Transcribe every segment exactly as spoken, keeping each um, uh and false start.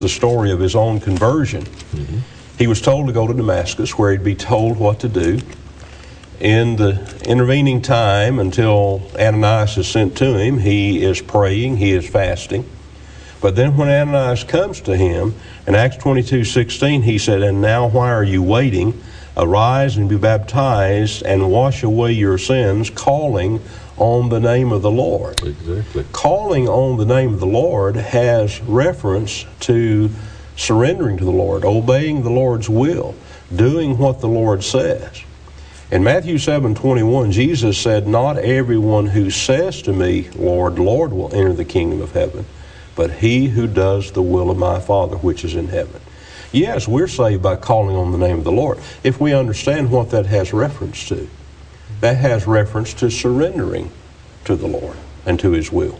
the story of his own conversion. Mm-hmm. He was told to go to Damascus, where he'd be told what to do. In the intervening time, until Ananias is sent to him, he is praying, he is fasting. But then when Ananias comes to him, in Acts twenty-two sixteen, he said, "And now why are you waiting? Arise and be baptized and wash away your sins, calling on the name of the Lord." Exactly. Calling on the name of the Lord has reference to surrendering to the Lord, obeying the Lord's will, doing what the Lord says. In Matthew seven twenty-one, Jesus said, "Not everyone who says to me, 'Lord, Lord,' will enter the kingdom of heaven, but he who does the will of my Father which is in heaven." Yes, we're saved by calling on the name of the Lord. If we understand what that has reference to, that has reference to surrendering to the Lord and to His will.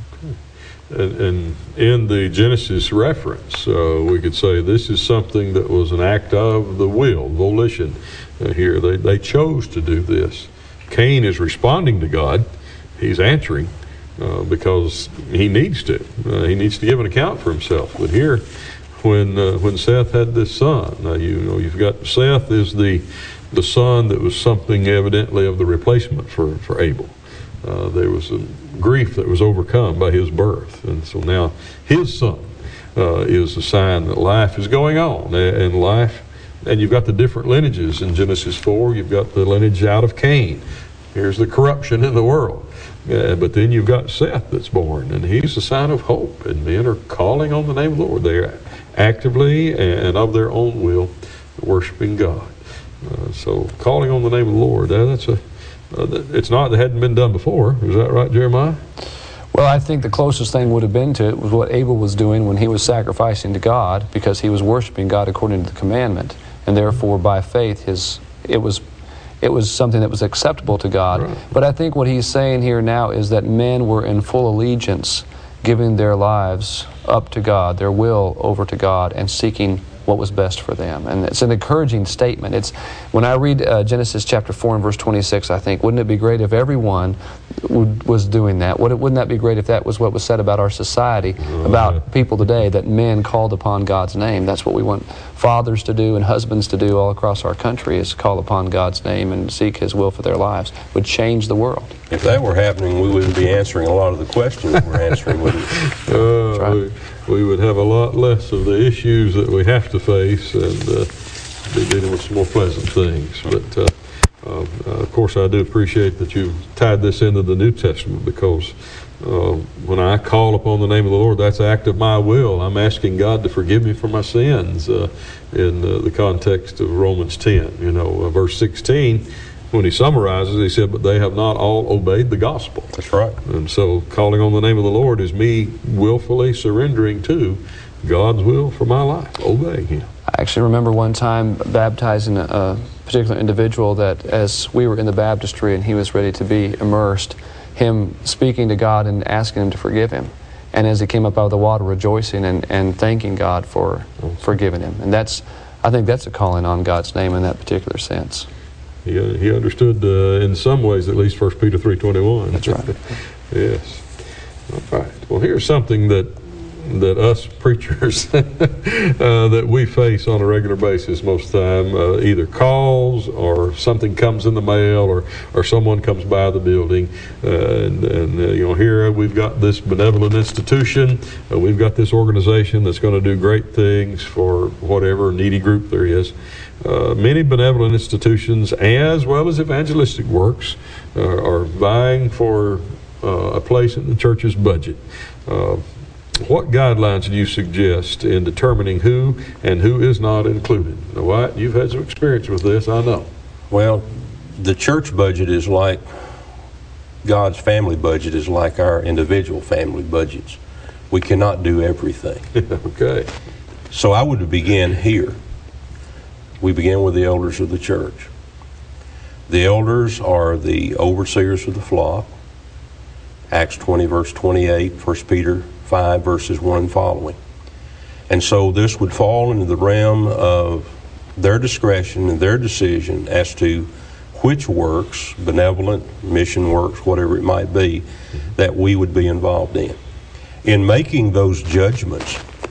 Okay. And, and in the Genesis reference, uh, we could say this is something that was an act of the will, volition. Uh, here, they, they chose to do this. Cain is responding to God. He's answering uh, because he needs to. Uh, he needs to give an account for himself. But here, when uh, when Seth had this son, uh, you know, you've got Seth is the the son that was something evidently of the replacement for for Abel. Uh, there was a grief that was overcome by his birth, and so now his son uh, is a sign that life is going on, and life. And you've got the different lineages in Genesis four. You've got the lineage out of Cain. Here's the corruption in the world. Uh, but then you've got Seth that's born, and he's a sign of hope. And men are calling on the name of the Lord. They're actively and of their own will worshiping God. Uh, so calling on the name of the Lord, uh, that's a. Uh, it's not that hadn't been done before. Is that right, Jeremiah? Well, I think the closest thing would have been to it was what Abel was doing when he was sacrificing to God, because he was worshiping God according to the commandment. And therefore, by faith, his it was it was something that was acceptable to God. Right. But I think what he's saying here now is that men were in full allegiance, giving their lives up to God, their will over to God, and seeking what was best for them. And it's an encouraging statement. It's when I read uh, Genesis chapter four and verse twenty-six, I think, wouldn't it be great if everyone would, was doing that? Would it, wouldn't that be great if that was what was said about our society, oh, about yeah. people today, that men called upon God's name? That's what we want fathers to do and husbands to do all across our country, is call upon God's name and seek His will for their lives. Would change the world. If that were happening, we wouldn't be answering a lot of the questions we're answering, would we? Uh, right. we, we would have a lot less of the issues that we have to face, and uh, be dealing with some more pleasant things. But uh, uh, uh, of course, I do appreciate that you've tied this into the New Testament, because uh, when I call upon the name of the Lord, that's an act of my will. I'm asking God to forgive me for my sins. Uh, in uh, the context of Romans ten, you know, uh, verse sixteen. When he summarizes, he said, "But they have not all obeyed the gospel." That's right. And so calling on the name of the Lord is me willfully surrendering to God's will for my life, obeying Him. I actually remember one time baptizing a particular individual that, as we were in the baptistry and he was ready to be immersed, him speaking to God and asking Him to forgive him. And as he came up out of the water, rejoicing and, and thanking God for forgiving him. And that's, I think that's a calling on God's name in that particular sense. He, uh, he understood, uh, in some ways at least, First Peter three twenty-one. That's right. Yes. All right. Well, here's something that that us preachers uh, that we face on a regular basis most of the time, uh, either calls or something comes in the mail, or, or someone comes by the building, uh, and, and uh, you know, here we've got this benevolent institution, uh, we've got this organization that's going to do great things for whatever needy group there is. Uh, many benevolent institutions, as well as evangelistic works, uh, are vying for uh, a place in the church's budget. Uh, what guidelines do you suggest in determining who and who is not included? Now, Wyatt, you've had some experience with this, I know. Well, the church budget is like God's family budget is like our individual family budgets. We cannot do everything. Okay. So I would begin here. We begin with the elders of the church. The elders are the overseers of the flock. Acts twenty, verse twenty-eight, First Peter five, verses one and following. And so this would fall into the realm of their discretion and their decision as to which works, benevolent, mission works, whatever it might be, that we would be involved in. In making those judgments,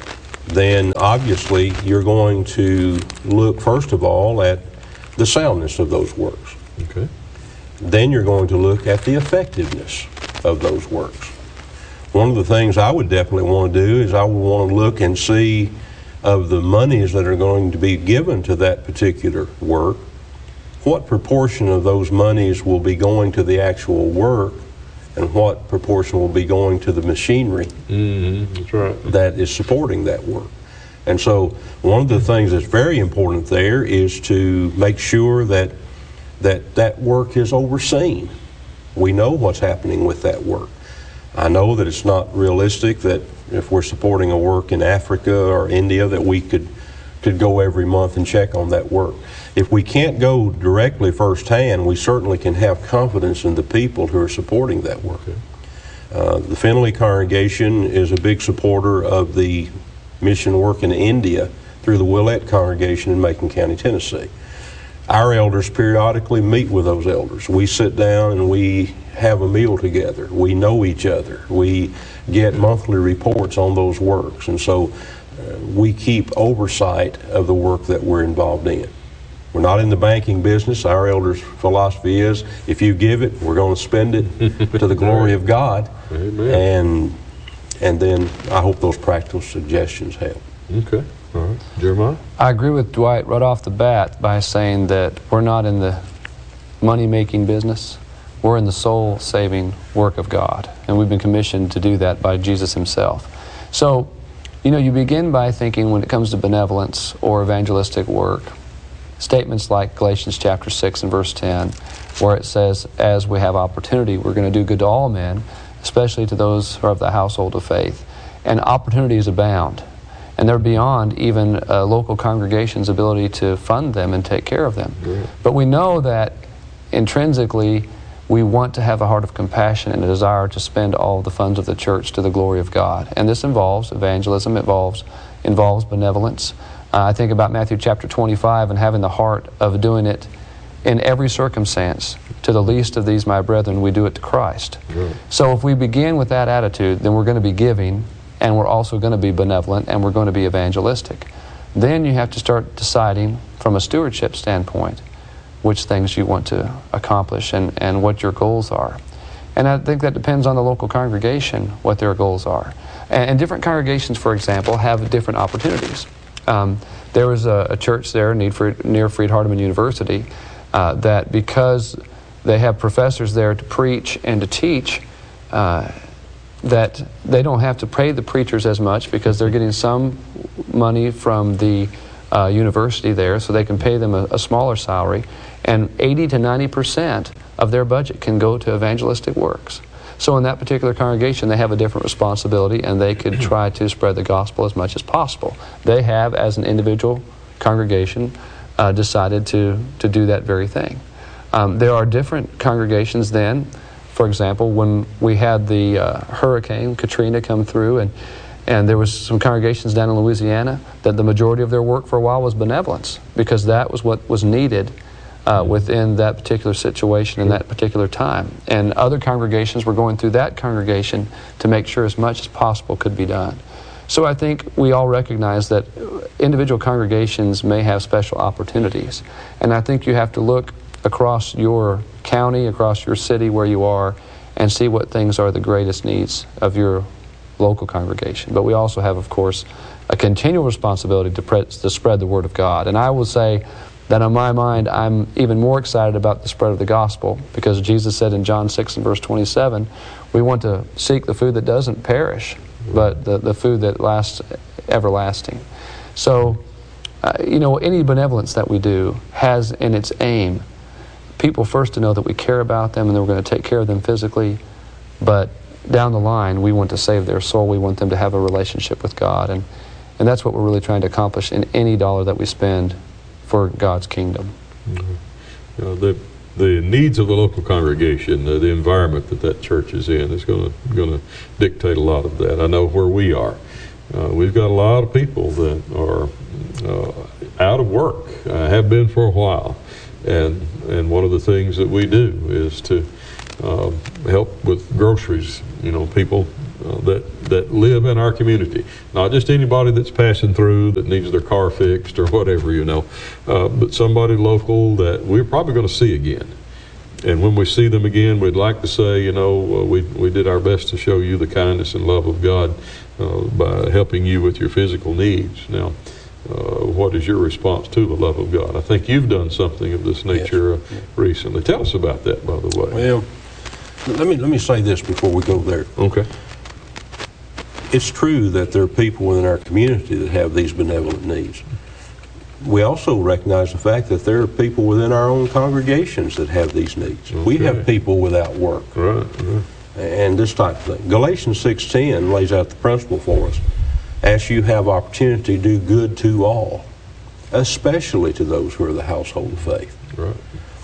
then obviously you're going to look first of all at the soundness of those works. Okay. Then you're going to look at the effectiveness of those works. One of the things I would definitely want to do is I would want to look and see of the monies that are going to be given to that particular work, what proportion of those monies will be going to the actual work and what proportion will be going to the machinery Mm-hmm. That's right. that is supporting that work. And so one of the things that's very important there is to make sure that that, that work is overseen. We know what's happening with that work. I know that it's not realistic that if we're supporting a work in Africa or India that we could could go every month and check on that work. If we can't go directly firsthand, we certainly can have confidence in the people who are supporting that work. Okay. Uh, the Finley congregation is a big supporter of the mission work in India through the Willett congregation in Macon County, Tennessee. Our elders periodically meet with those elders. We sit down and we have a meal together. We know each other. We get monthly reports on those works. And so uh, we keep oversight of the work that we're involved in. We're not in the banking business. Our elders' philosophy is if you give it, we're going to spend it to the glory of God. Amen. And, and then I hope those practical suggestions help. Okay. All right. Jeremiah? I agree with Dwight right off the bat by saying that we're not in the money-making business. We're in the soul-saving work of God, and we've been commissioned to do that by Jesus himself. So, you know, you begin by thinking when it comes to benevolence or evangelistic work, statements like Galatians chapter six and verse ten, where it says, as we have opportunity, we're going to do good to all men, especially to those who are of the household of faith. And opportunities abound. And they're beyond even a local congregation's ability to fund them and take care of them. Right. But we know that intrinsically we want to have a heart of compassion and a desire to spend all the funds of the church to the glory of God. And this involves evangelism, involves, involves benevolence. Uh, I think about Matthew chapter twenty-five and having the heart of doing it in every circumstance. To the least of these my brethren, we do it to Christ. Right. So if we begin with that attitude, then we're going to be giving, and we're also going to be benevolent, and we're going to be evangelistic. Then you have to start deciding from a stewardship standpoint which things you want to accomplish and, and what your goals are. And I think that depends on the local congregation, what their goals are. And, and different congregations, for example, have different opportunities. Um, there was a, a church there near Freed-Hardeman University uh, that because they have professors there to preach and to teach, uh, that they don't have to pay the preachers as much because they're getting some money from the uh, university there, so they can pay them a, a smaller salary, and eighty to ninety percent of their budget can go to evangelistic works. So in that particular congregation, they have a different responsibility, and they could try to spread the gospel as much as possible. They have, as an individual congregation, uh, decided to, to do that very thing. Um, there are different congregations then. For example, when we had the uh, Hurricane Katrina come through, and, and there was some congregations down in Louisiana that the majority of their work for a while was benevolence, because that was what was needed uh, within that particular situation in that particular time. And other congregations were going through that congregation to make sure as much as possible could be done. So I think we all recognize that individual congregations may have special opportunities. And I think you have to look across your county, across your city where you are, and see what things are the greatest needs of your local congregation. But we also have, of course, a continual responsibility to, pre- to spread the Word of God. And I will say that in my mind, I'm even more excited about the spread of the gospel, because Jesus said in John six and verse twenty-seven, we want to seek the food that doesn't perish, but the, the food that lasts everlasting. So, uh, you know, any benevolence that we do has in its aim people first to know that we care about them and that we're going to take care of them physically, but down the line we want to save their soul. We want them to have a relationship with God, and, and that's what we're really trying to accomplish in any dollar that we spend for God's kingdom. Mm-hmm. You know, the, the needs of the local congregation, uh, the environment that that church is in is going to going to dictate a lot of that. I know where we are. Uh, we've got a lot of people that are uh, out of work, uh, have been for a while. And and one of the things that we do is to uh, help with groceries. You know, people uh, that that that live in our community. Not just anybody that's passing through that needs their car fixed or whatever, you know, uh, but somebody local that we're probably going to see again. And when we see them again, we'd like to say, you know, uh, we, we did our best to show you the kindness and love of God uh, by helping you with your physical needs. Now, uh, what is your response to the love of God? I think you've done something of this nature uh, recently. Tell us about that, by the way. Well, let me, let me say this before we go there. Okay. It's true that there are people within our community that have these benevolent needs. We also recognize the fact that there are people within our own congregations that have these needs. Okay. We have people without work. Right, right. And this type of thing. Galatians six ten lays out the principle for us. As you have opportunity, do good to all, especially to those who are the household of faith. Right.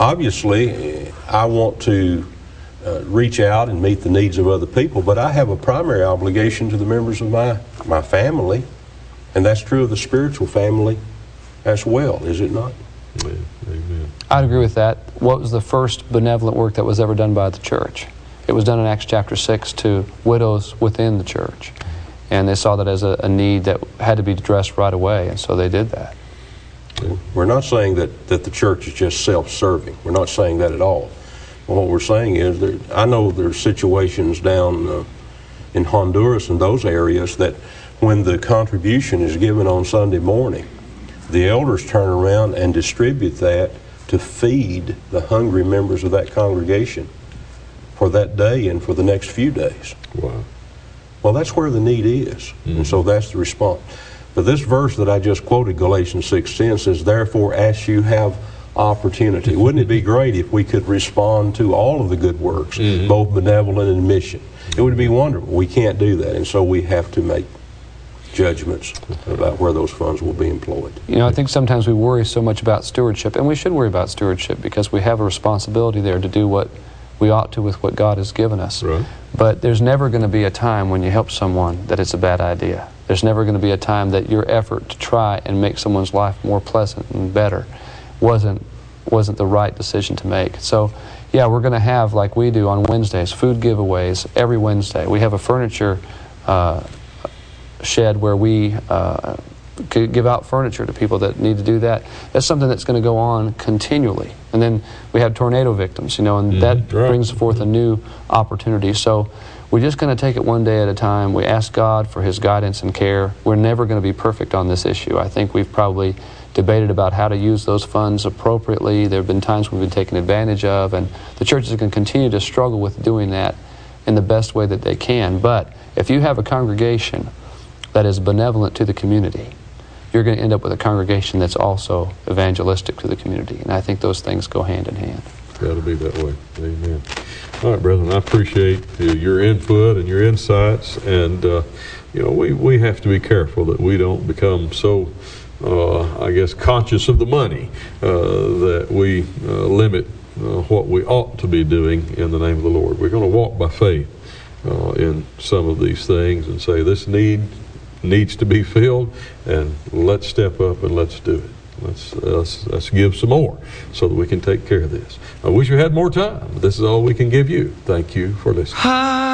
Obviously, I want to uh, reach out and meet the needs of other people, but I have a primary obligation to the members of my, my family, and that's true of the spiritual family as well, is it not? Amen. Amen. I'd agree with that. What was the first benevolent work that was ever done by the church? It was done in Acts chapter six to widows within the church. And they saw that as a, a need that had to be addressed right away, and so they did that. We're not saying that, that the church is just self-serving. We're not saying that at all. But what we're saying is, that I know there's situations down uh, in Honduras and those areas that when the contribution is given on Sunday morning, the elders turn around and distribute that to feed the hungry members of that congregation for that day and for the next few days. Wow. Well, that's where the need is, mm-hmm. and so that's the response. But this verse that I just quoted, Galatians six ten, says, therefore, as you have opportunity. Wouldn't it be great if we could respond to all of the good works, mm-hmm. both benevolent and mission? It would be wonderful. We can't do that, and so we have to make judgments about where those funds will be employed. You know, I think sometimes we worry so much about stewardship, and we should worry about stewardship because we have a responsibility there to do what we ought to with what God has given us. Right. But there's never going to be a time when you help someone that it's a bad idea. There's never going to be a time that your effort to try and make someone's life more pleasant and better wasn't wasn't the right decision to make. So, yeah, we're going to have, like we do on Wednesdays, food giveaways every Wednesday. We have a furniture uh, shed where we uh, give out furniture to people that need to do that. That's something that's going to go on continually. And then we have tornado victims, you know, and mm-hmm. that right. brings forth a new opportunity. So we're just going to take it one day at a time. We ask God for His guidance and care. We're never going to be perfect on this issue. I think we've probably debated about how to use those funds appropriately. There have been times we've been taken advantage of, and the church is going to continue to struggle with doing that in the best way that they can. But if you have a congregation that is benevolent to the community, you're going to end up with a congregation that's also evangelistic to the community. And I think those things go hand in hand. Got to be that way. Amen. All right, brethren, I appreciate your input and your insights. And, uh, you know, we, we have to be careful that we don't become so, uh, I guess, conscious of the money uh, that we uh, limit uh, what we ought to be doing in the name of the Lord. We're going to walk by faith uh, in some of these things and say this need needs to be filled, and let's step up and let's do it. Let's, let's, let's give some more so that we can take care of this. I wish we had more time, but this is all we can give you. Thank you for listening.